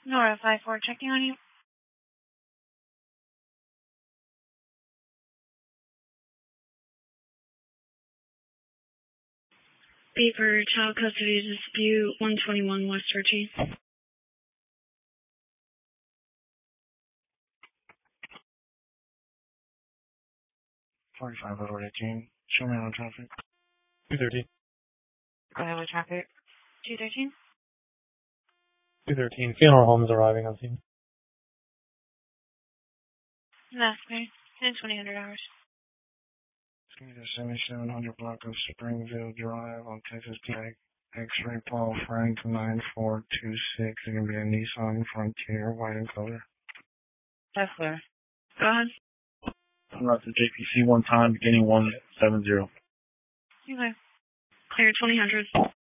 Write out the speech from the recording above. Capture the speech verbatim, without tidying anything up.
Nora five four, checking on you. Beaver, child custody dispute, one twenty-one West Ritchie. forty-five over eighteen. Show me on traffic. two thirteen. Go ahead with traffic. two thirteen. two thirteen. Funeral home is arriving on scene. That's clear. ten twenty hundred hours. seventy-seven hundred block of Springville Drive on Texas Tech. X-ray Paul Frank nine four two six. It's going to be a Nissan Frontier, white in color. That's clear. Go ahead. I'm out to J P C one time, beginning one seven zero. Okay. Clear twenty hundred.